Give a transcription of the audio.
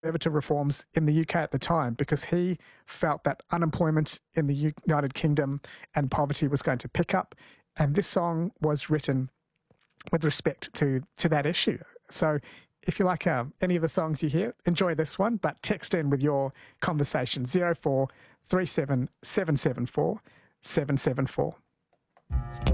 conservative reforms in the UK at the time, because he felt that unemployment in the United Kingdom and poverty was going to pick up. And this song was written with respect to that issue. So if you like any of the songs you hear, enjoy this one, but text in with your conversation, 0437 774 774.